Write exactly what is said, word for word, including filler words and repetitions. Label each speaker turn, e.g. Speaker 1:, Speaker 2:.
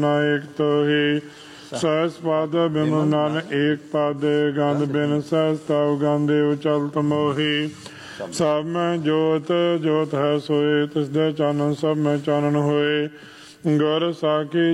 Speaker 1: नायक तो ही सहस पाद बिन नन एक पादे गंध बिन सहस तव गंधे उचलत मोही सब में जोत जोत है सोए तिसदे चानन सब में चानन होए गुर साखी